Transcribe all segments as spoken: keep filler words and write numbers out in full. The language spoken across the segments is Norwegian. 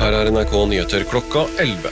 Her er N R K Nyheter klokka elleve.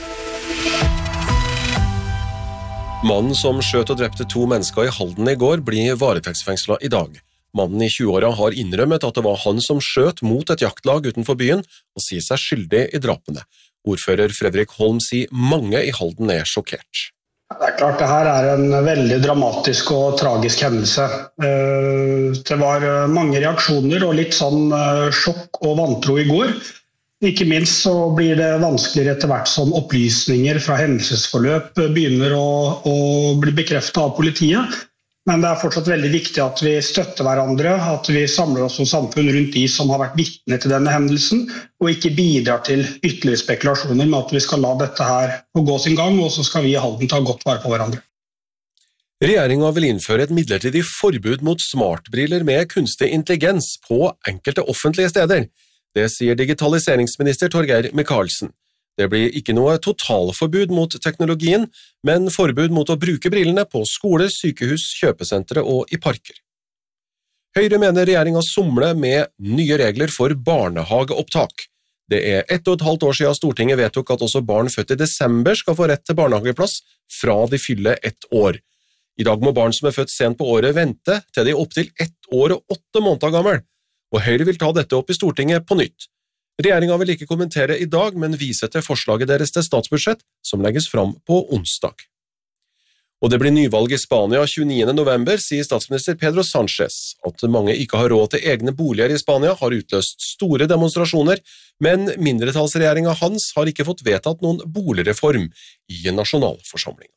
Mannen som skjøt og drepte to mennesker i Halden i går blir varetektsfengslet i dag. Mannen i tjue-åra har innrømmet at det var han som skjøt mot et jaktlag utenfor byen og sier seg skyldig i drapene. Ordfører Fredrik Holm sier mange i Halden er sjokkert. Det er klart, det her er en veldig dramatisk og tragisk hendelse. Det var mange reaksjoner og litt sånn sjokk og vantro i går. Ikke minst så blir det vanskeligere etter hvert som opplysninger fra hendelsesforløp begynner å, å bli bekreftet av politiet. Men det er fortsatt veldig viktig at vi støtter hverandre, at vi samler oss som samfunn rundt de som har vært vitne til denne hendelsen, og ikke bidrar til ytterligere spekulasjoner med at vi skal la dette her gå sin gang, og så skal vi i Halden ta godt vare på hverandre. Regjeringen vil innføre et midlertidig forbud mot smartbriller med kunstig intelligens på enkelte offentlige steder. Det sier digitaliseringsminister Torgeir Micaelsen. Det blir ikke noe totalforbud mot teknologien, men forbud mot å bruke brillene på skoler, sykehus, kjøpesentre og i parker. Høyre mener regjeringen somler med nye regler for barnehageopptak. Det er ett og et halvt år siden Stortinget vedtok at også barn født i desember skal få rett til barnehageplass fra de fyller ett år. I dag må barn som er født sent på året vente til de er opp til ett år og åtte måneder gammel, og Høyre vil ta dette opp i Stortinget på nytt. Regjeringen vil ikke kommentere i dag, men vise til forslaget deres til statsbudsjett, som legges fram på onsdag. Og det blir nyvalg i Spania tjueniende november, sier statsminister Pedro Sánchez. At mange ikke har råd til egne boliger i Spania har utløst store demonstrasjoner, men mindretallsregjeringen hans har ikke fått vedtatt noen boligreform i nasjonalforsamlingen.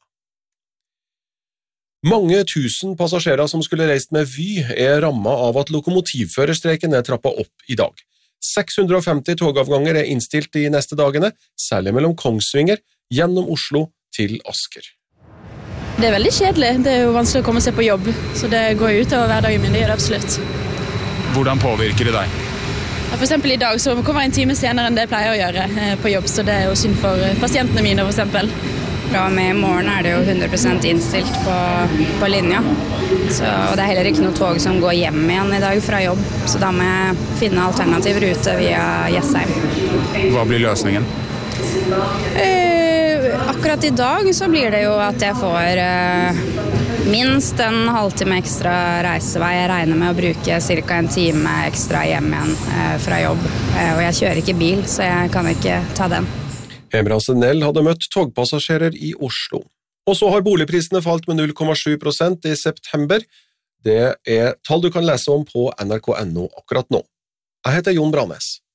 Mange tusen passasjerer som skulle reist med Vy er rammet av at lokomotivførerstreiken er trappet opp i dag. seks hundre og femti togavganger er innstilt de neste dagene, særlig mellom Kongsvinger, gjennom Oslo til Asker. Det er veldig kjedelig, det er jo vanskelig å komme seg på jobb, så det går ut over hverdagen min, det gjør det absolutt. Hvordan påvirker det deg? For eksempel i dag så kommer jeg en time senere enn det jeg pleier å gjøre på jobb, så det er jo synd for pasientene mine for eksempel. Fra og med i morgen er det jo hundre prosent innstilt på, på linja. Så, og det er heller ikke noe tog som går hjem igjen i dag fra jobb, så da må jeg finne alternativ rute via Jessheim. Hva blir løsningen? Eh, akkurat i dag så blir det jo at jeg får eh, minst en halvtime ekstra reisevei. Jeg regner med å bruke cirka en time ekstra hjem igjen eh, fra jobb, eh, og jeg kjører ikke bil, så jeg kan ikke ta den. Emra Senell hadde møtt togpassasjerer i Oslo. Og så har boligprisene falt med null komma sju prosent i september. Det er tall du kan lese om på N R K punktum no akkurat nå. Jeg heter Jon Branes.